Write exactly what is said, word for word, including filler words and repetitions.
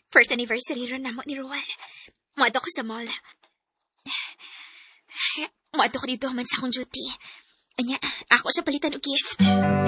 First anniversary ron namo ni Rowan. Muadto ko sa mall. Muadto ko dito man sa akong duty. Anya, ako siya palitan og gift.